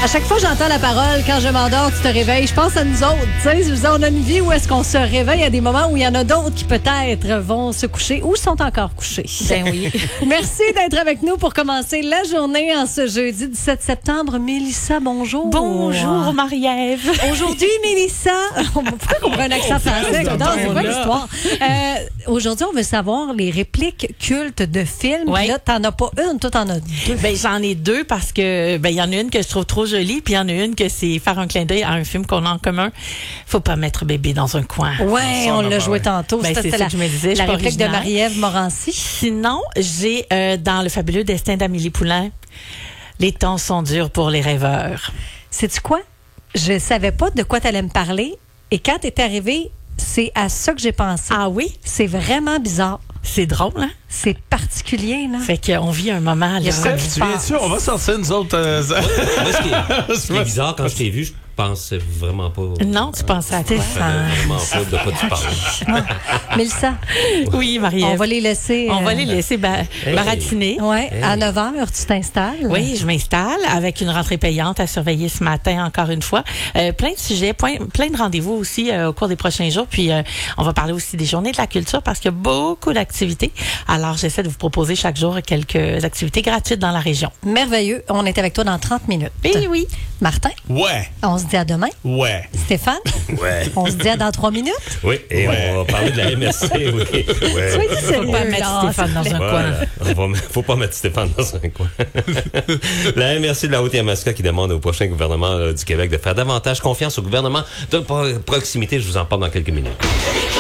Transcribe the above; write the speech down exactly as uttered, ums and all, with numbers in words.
À chaque fois que j'entends la parole, quand je m'endors, tu te réveilles, je pense à nous autres. Tu sais, je veux dire, on a une vie où est-ce qu'on se réveille à des moments où il y en a d'autres qui peut-être vont se coucher ou sont encore couchés. Ben oui. Merci d'être avec nous pour commencer la journée en ce jeudi dix-sept septembre. Mélissa, bonjour. Bonjour, Marie-Ève. Aujourd'hui, Mélissa, pourquoi on prend un accent français? Non, c'est quoi l'histoire? Euh, aujourd'hui, on veut savoir les répliques cultes de films. Ouais. Puis là, t'en as pas une, toi, t'en as deux. Ben, j'en ai deux parce que, ben, il y en a une que je trouve trop jolie, puis il y en a une que c'est faire un clin d'œil à un film qu'on a en commun. Faut pas mettre bébé dans un coin. Ouais, on l'a joué tantôt. Ben, C'était c'est ça la, que je me disais, je la suis pas réplique de originale. Marie-Ève Morancy. Sinon, j'ai, euh, dans Le fabuleux destin d'Amélie Poulain, les temps sont durs pour les rêveurs. Sais-tu quoi? Je savais pas de quoi tu allais me parler. Et quand tu es arrivé, c'est à ça que j'ai pensé. Ah oui? C'est vraiment bizarre. C'est drôle, hein? C'est particulier, là. Fait qu'on vit un moment, Il y a là. ça. Tu viens sûr, on va sortir nous autres. Euh, ça- Moi, ce qui est, ce qui est bizarre, quand je t'ai vu, je pensais vraiment pas. Non, tu pensais à quoi? Stéphane. Vraiment pas de quoi tu parles. Mélissa, Oui, Marie-Ève. on va les laisser. On euh, va les laisser ba- Hey. baratiner. Ouais, à neuf heures, tu t'installes. Oui, je m'installe avec une rentrée payante à surveiller ce matin, encore une fois. Euh, plein de sujets, plein, plein de rendez-vous aussi euh, au cours des prochains jours. Puis, euh, on va parler aussi des journées de la culture parce qu'il y a beaucoup d'activités. Alors, j'essaie de vous proposer chaque jour quelques activités gratuites dans la région. Merveilleux. On est avec toi dans trente minutes. Eh oui. Martin, Ouais, on se dit à demain. ouais, Stéphane, Ouais. on se dit à dans trois minutes. Oui, et Ouais. on va parler de la M R C, oui. Ouais. Soyez sérieux, Faut pas mettre là, Stéphane dans un coin. Voilà. On va, faut pas mettre Stéphane dans un coin. La M R C de la Haute-Yamaska qui demande au prochain gouvernement euh, du Québec de faire davantage confiance au gouvernement de pro- proximité. Je vous en parle dans quelques minutes.